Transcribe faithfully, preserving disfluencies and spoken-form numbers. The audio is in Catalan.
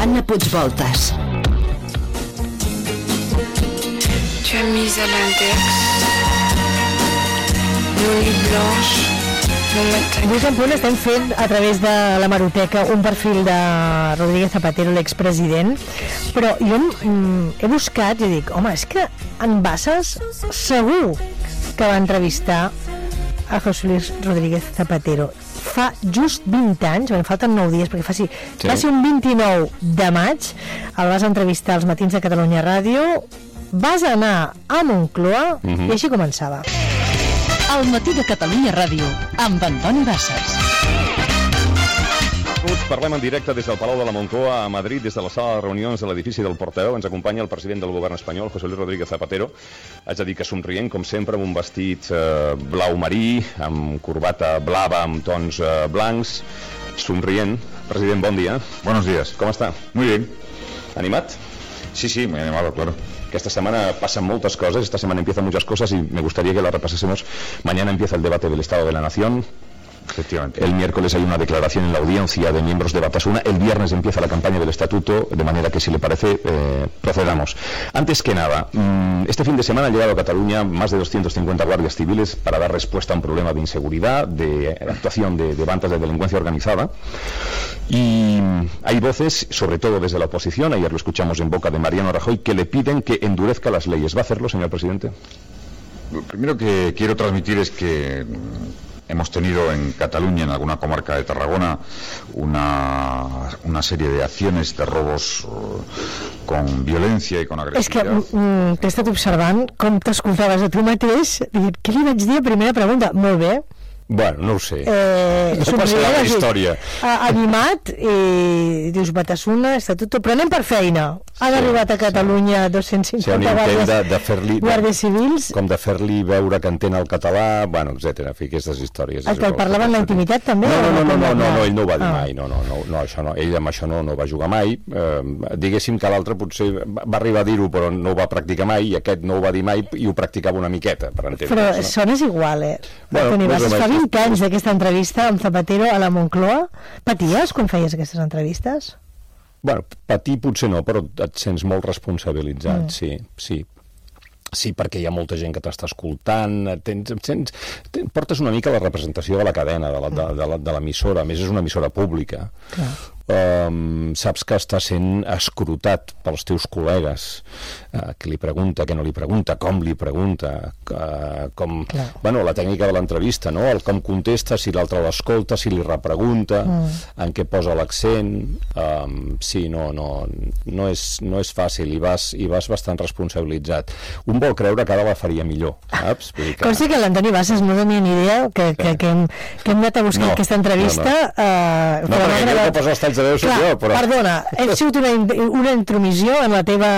Anna Puigvoltas. Tu as mis à l'index nos nuits blanches, nos matins. Avui en punt estem fent a través de l'hemeroteca un perfil de Rodríguez Zapatero, l'expresident, però jo mm, he buscat i dic, home, és que en Bassas segur que va entrevistar a José Luis Rodríguez Zapatero fa just vint anys, bueno, falten nou dies perquè faci, sí. va ser un vint-i-nou de maig, el vas entrevistar als matins de Catalunya Ràdio, vas anar a Moncloa uh-huh. i així començava. El matí de Catalunya Ràdio amb Antoni Bassas. Parlem en directe des del Palau de la Moncloa a Madrid, des de la sala de reunions de l'edifici del Portaveu. Ens acompanya el president del govern espanyol, José Luis Rodríguez Zapatero. Haig de dir que somrient, com sempre, amb un vestit eh, blau marí, amb corbata blava, amb tons eh, blancs, somrient. President, bon dia. Buenos días. Com està? Muy bien. ¿Animat? Sí, sí, muy animado, claro. Que esta semana pasan muchas cosas, esta semana empiezan muchas cosas y me gustaría que las repasásemos. Mañana empieza el debate del Estado de la Nación. Efectivamente. El miércoles hay una declaración en la audiencia de miembros de Batasuna. El viernes empieza la campaña del estatuto, de manera que, si le parece, eh, procedamos. Antes que nada, este fin de semana han llegado a Cataluña más de doscientos cincuenta guardias civiles para dar respuesta a un problema de inseguridad, de actuación de, de bandas de delincuencia organizada. Y hay voces, sobre todo desde la oposición, ayer lo escuchamos en boca de Mariano Rajoy, que le piden que endurezca las leyes. ¿Va a hacerlo, señor presidente? Lo primero que quiero transmitir es que hemos tenido en Cataluña, en alguna comarca de Tarragona, una, una serie de acciones de robos uh, con violència i con agressivitat. És que mm, t'he estat observant com t'escoltaves a tu mateix. Dic, què li vaig dir a primera pregunta? Molt bé. Bueno, no ho sé. Eh, no passa la història. Animat, i dius Batasuna, estatuto, però anem per feina. Han sí, arribat a Catalunya sí. dos-cents cinquanta sí, guàrdies, de, de fer-li, guàrdies civils. Com de fer-li veure que entén el català, bueno, etcètera. En fi, aquestes històries. El que el parlava en la intimitat també? No, no, no, no, no, no, no, ell no ho va dir ah. mai. No, no, no, no, això no, ell amb això no, no va jugar mai. Eh, diguéssim que l'altre potser va arribar a dir-ho, però no ho va practicar mai, i aquest no ho va dir mai i ho practicava una miqueta, per entendre. Però no? sones igual, eh? Bueno, Toni Bassas, fa vint anys d'aquesta entrevista amb Zapatero a la Moncloa. Paties quan feies aquestes entrevistes? Bueno, patir potser no, però et sents molt responsabilitzat, mm. sí, sí. Sí, perquè hi ha molta gent que t'està escoltant, tens, tens, tens, portes una mica la representació de la cadena, de, la, de, de, de l'emissora, a més és una emissora pública. Clar. Um, saps que està sent escrutat pels teus col·legues, uh, que li pregunta, que no li pregunta, com li pregunta, uh, com, Clar. bueno, la tècnica de l'entrevista, no? El com contesta, si l'altre l'escolta, si li repregunta, mm. en què posa l'accent. Um, sí, no, no, no és, no és fàcil, i vas, i vas bastant responsabilitzat. Un vol creure que ara la faria millor, saps? Vull dir que... Consti que l'Antoni Bassas no tenia ni idea que, que, que, hem, que hem anat a buscar no, aquesta entrevista. No, no. Uh, no perquè jo que poso els talls de veu soc jo, però... Perdona, he sigut una, una intromissió en la teva